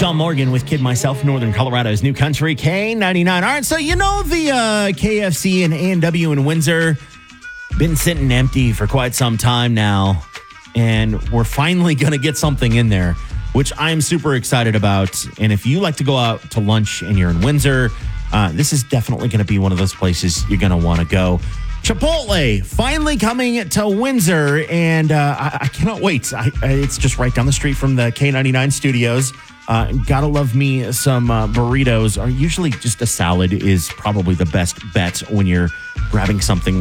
John Morgan with Kid Myself, Northern Colorado's New Country, K99. All right, so you know the KFC and A&W in Windsor been sitting empty for quite some time now, and we're finally going to get something in there, which I'm super excited about. And if you like to go out to lunch and you're in Windsor, this is definitely going to be one of those places you're going to want to go. Chipotle finally coming to Windsor, and I cannot wait. It's just right down the street from the K99 studios. Gotta love me some burritos. Usually just a salad is probably the best bet when you're grabbing something